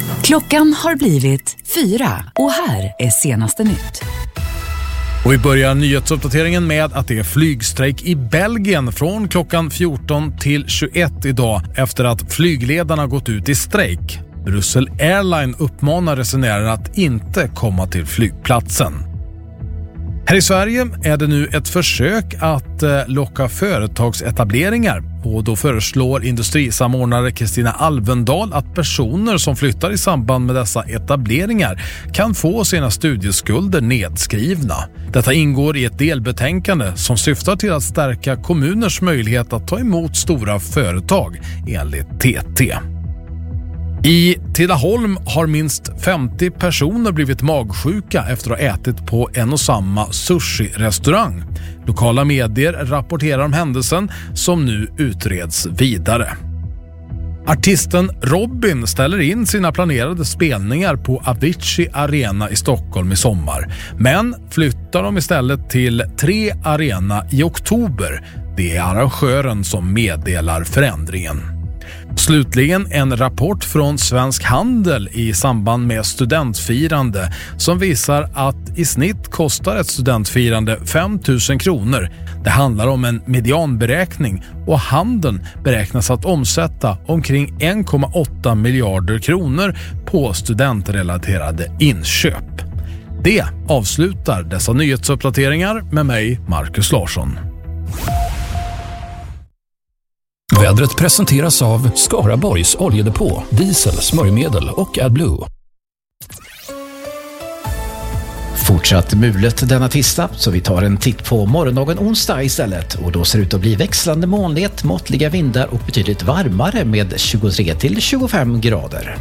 Klockan har blivit 4 och här är senaste nytt. Och vi börjar nyhetsuppdateringen med att det är flygstrejk i Belgien från klockan 14 till 21 idag efter att flygledarna gått ut i strejk. Brussels Airline uppmanar resenärer att inte komma till flygplatsen. Här i Sverige är det nu ett försök att locka företagsetableringar och då föreslår industrisamordnare Kristina Alvendal att personer som flyttar i samband med dessa etableringar kan få sina studieskulder nedskrivna. Detta ingår i ett delbetänkande som syftar till att stärka kommuners möjlighet att ta emot stora företag enligt TT. I Tidaholm har minst 50 personer blivit magsjuka efter att ha ätit på en och samma sushi-restaurang. Lokala medier rapporterar om händelsen som nu utreds vidare. Artisten Robin ställer in sina planerade spelningar på Avicii Arena i Stockholm i sommar. Men flyttar dem istället till 3 Arena i oktober. Det är arrangören som meddelar förändringen. Slutligen en rapport från Svensk Handel i samband med studentfirande som visar att i snitt kostar ett studentfirande 5 000 kronor. Det handlar om en medianberäkning och handeln beräknas att omsätta omkring 1,8 miljarder kronor på studentrelaterade inköp. Det avslutar dessa nyhetsuppdateringar med mig, Marcus Larsson. Vädret presenteras av Skaraborgs oljedepå, diesel, smörjmedel och AdBlue. Fortsatt mulet denna tisdag, så vi tar en titt på morgondagen onsdag istället. Och då ser det ut att bli växlande molnighet, måttliga vindar och betydligt varmare med 23 till 25 grader.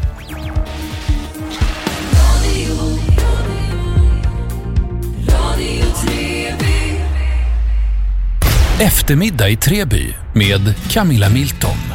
Eftermiddag i Treby med Camilla Milton.